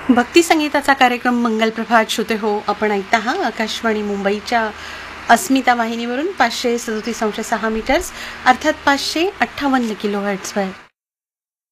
भक्ती संगीताचा कार्यक्रम मंगल प्रभात श्रोते हो, आपण ऐकता आकाशवाणी मुंबईच्या अस्मिता वाहिनीवरून 537.6 मीटर्स अर्थात 558 किलोहर्ट्झवर.